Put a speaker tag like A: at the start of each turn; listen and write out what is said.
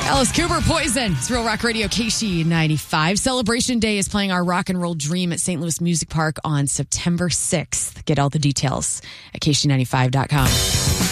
A: Alice Cooper, Poison. It's Real Rock Radio, KC95. Celebration Day is playing our Rock and Roll Dream at St. Louis Music Park on September 6th. Get all the details at KC95.com.